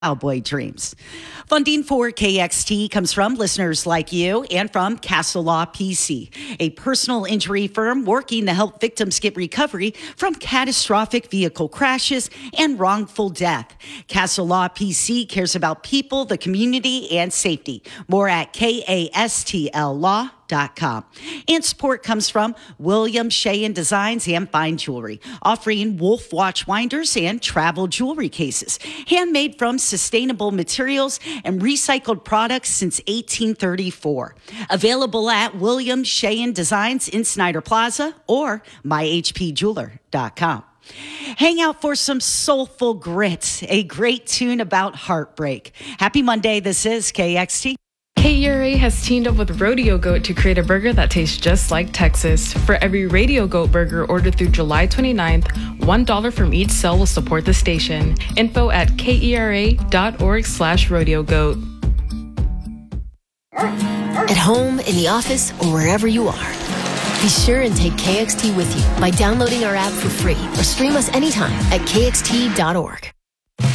Cowboy dreams. Funding for KXT comes from listeners like you and from Castle Law PC, a personal injury firm working to help victims get recovery from catastrophic vehicle crashes and wrongful death. Castle Law PC cares about people, the community, and safety. More at KASTLlaw.com. And support comes from William Sheehan Designs and Fine Jewelry, offering Wolf watch winders and travel jewelry cases, handmade from sustainable materials and recycled products since 1834. Available at William Sheehan Designs in Snyder Plaza or myhpjeweler.com. Hang out for some soulful grit, a great tune about heartbreak. Happy Monday. This is KXT. KERA has teamed up with Rodeo Goat to create a burger that tastes just like Texas. For every Rodeo Goat burger ordered through July 29th, $1 from each sale will support the station. Info at kera.org/rodeogoat. At home, in the office, or wherever you are, be sure and take KXT with you by downloading our app for free or stream us anytime at kxt.org.